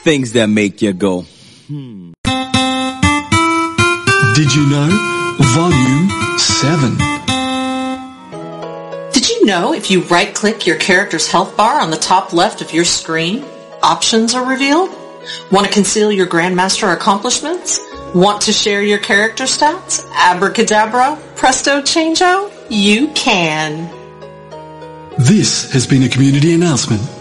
things that make you go, Did you know? Volume 7. Did you know if you right-click your character's health bar on the top left of your screen, options are revealed? Want to conceal your Grandmaster accomplishments? Want to share your character stats? Abracadabra, presto changeo? You can. This has been a community announcement